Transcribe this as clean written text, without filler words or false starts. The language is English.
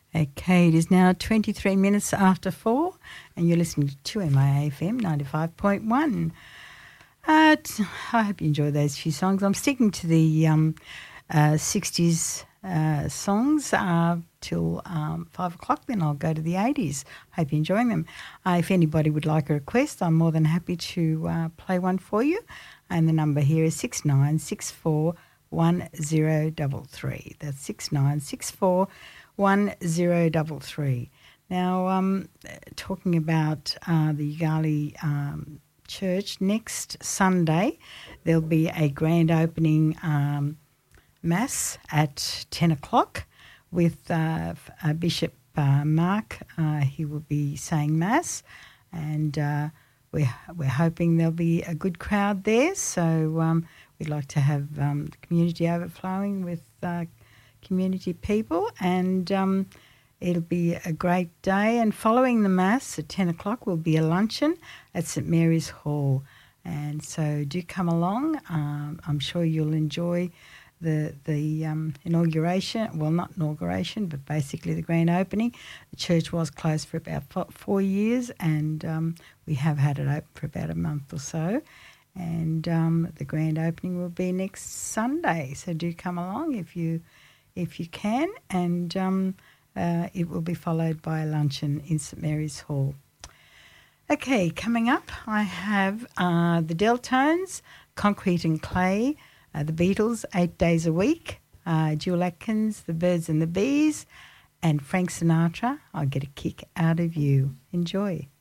Okay, it is now 23 minutes after 4 and you're listening to MIA FM 95.1. I hope you enjoy those few songs. I'm sticking to the 60s songs till 5 o'clock, then I'll go to the 80s. Hope you're enjoying them. If anybody would like a request, I'm more than happy to play one for you. And the number here is 69641033. That's 69641033. Now, talking about the Ugali Church, next Sunday there'll be a grand opening Mass at 10 o'clock with Bishop Mark. He will be saying Mass, and we're hoping there'll be a good crowd there. So we'd like to have the community overflowing with community people, and it'll be a great day. And following the Mass at 10 o'clock will be a luncheon at St Mary's Hall. And so do come along. I'm sure you'll enjoy the inauguration. Well, not inauguration, but basically the grand opening. The church was closed for about 4 years, and we have had it open for about a month or so. And the grand opening will be next Sunday. So do come along if you can, and it will be followed by a luncheon in St Mary's Hall. Okay, coming up, I have the Deltones, Concrete and Clay, the Beatles, 8 Days a Week, Jewel Atkins, The Birds and the Bees, and Frank Sinatra, I'll Get a Kick Out of You. Enjoy.